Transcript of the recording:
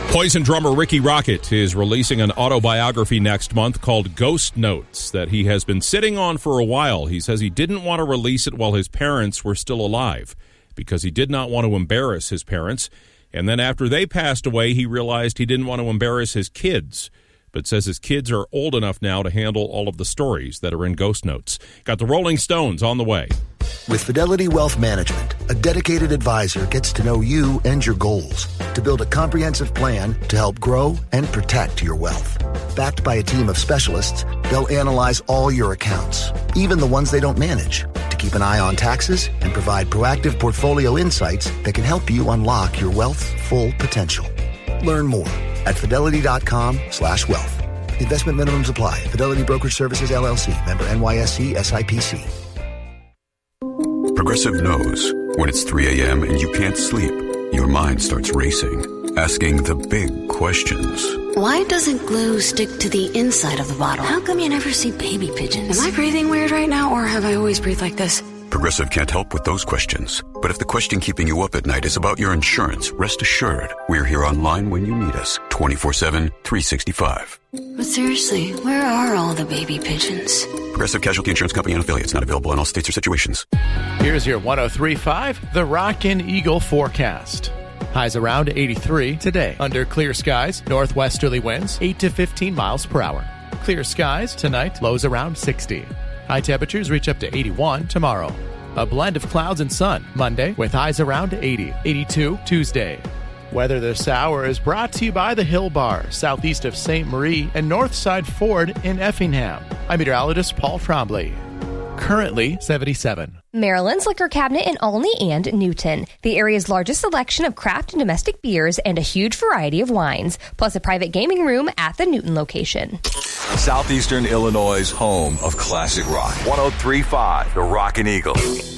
Poison drummer Ricky Rocket is releasing an autobiography next month called Ghost Notes that he has been sitting on for a while. He says he didn't want to release it while his parents were still alive because he did not want to embarrass his parents. And then after they passed away, he realized he didn't want to embarrass his kids, but says his kids are old enough now to handle all of the stories that are in Ghost Notes. Got the Rolling Stones on the way. With Fidelity Wealth Management, a dedicated advisor gets to know you and your goals to build a comprehensive plan to help grow and protect your wealth. Backed by a team of specialists, they'll analyze all your accounts, even the ones they don't manage, to keep an eye on taxes and provide proactive portfolio insights that can help you unlock your wealth's full potential. Learn more at fidelity.com/wealth. Investment minimums apply. Fidelity Brokerage Services, LLC. Member NYSE SIPC. Progressive knows when it's 3 a.m. and you can't sleep, your mind starts racing, asking the big questions. Why doesn't glue stick to the inside of the bottle? How come you never see baby pigeons? Am I breathing weird right now, or have I always breathed like this? Progressive can't help with those questions. But if the question keeping you up at night is about your insurance, rest assured, we're here online when you need us, 24/7, 365. But seriously, where are all the baby pigeons? Progressive Casualty Insurance Company and affiliates, not available in all states or situations. Here's your 103.5, the Rockin' Eagle forecast. Highs around 83 today. Under clear skies, northwesterly winds 8 to 15 miles per hour. Clear skies tonight, lows around 60. High temperatures reach up to 81 tomorrow. A blend of clouds and sun Monday with highs around 80. 82 Tuesday. Weather this hour is brought to you by the Hill Bar, southeast of St. Marie and Northside Ford in Effingham. I'm meteorologist Paul Trombley. Currently 77. Maryland's liquor cabinet in Olney and Newton. The area's largest selection of craft and domestic beers and a huge variety of wines, plus a private gaming room at the Newton location. Southeastern Illinois' home of classic rock. 103.5, the Rockin' Eagle.